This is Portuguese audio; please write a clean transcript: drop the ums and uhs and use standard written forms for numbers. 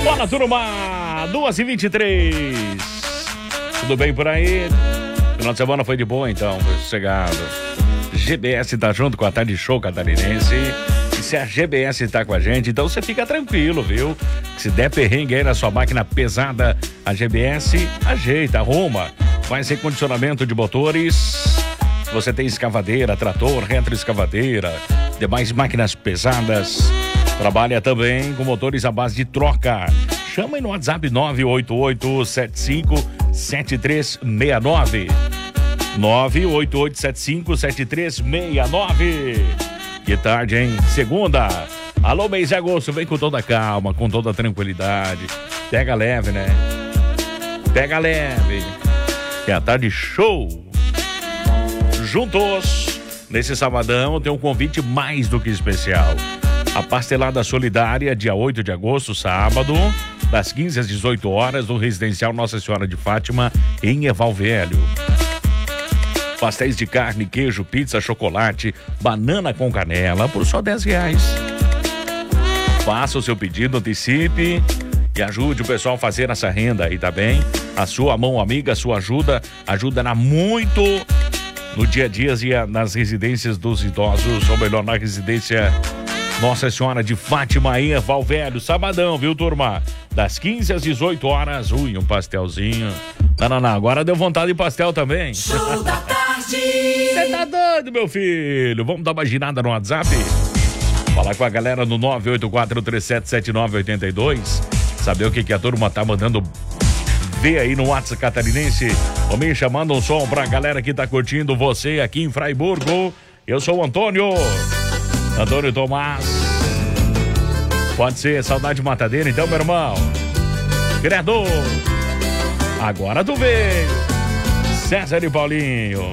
Bora, turma! 2h23. Tudo bem por aí? Final de semana foi de boa, então, foi sossegado. GBS tá junto com a Tarde Show Catarinense. E se a GBS tá com a gente, então você fica tranquilo, viu? Se der perrengue aí na sua máquina pesada, a GBS ajeita, arruma. Faz recondicionamento de motores. Você tem escavadeira, trator, retroescavadeira, demais máquinas pesadas. Trabalha também com motores à base de troca. Chama aí no WhatsApp 988757369. 988757369. Que tarde, hein? Segunda. Alô, mês de agosto. Vem com toda calma, com toda tranquilidade. Pega leve, né? Pega leve. É a Tarde Show. Juntos. Nesse sabadão tem um convite mais do que especial. A Pastelada Solidária, dia 8 de agosto, sábado, das 15 às 18 horas, no Residencial Nossa Senhora de Fátima, em Erval Velho. Pastéis de carne, queijo, pizza, chocolate, banana com canela, por só R$10. Faça o seu pedido, antecipe e ajude o pessoal a fazer essa renda aí, tá bem? A sua mão amiga, a sua ajuda, ajudará muito no dia a dia e nas residências dos idosos, ou melhor, na residência Nossa Senhora de Fátima, em Erval Velho. Sabadão, viu, turma? Das 15 às 18 horas. Ui, um pastelzinho. Não, agora deu vontade de pastel também. Show da tarde. Você tá doido, meu filho? Vamos dar uma ginada no WhatsApp? Falar com a galera no 984377982. Saber o que a turma tá mandando ver aí no WhatsApp catarinense. Ô, me chamando um som pra galera que tá curtindo você aqui em Fraiburgo. Eu sou o Antônio Tomás. Pode ser saudade matadeira, então, meu irmão. Criador. Agora tu veio. César e Paulinho.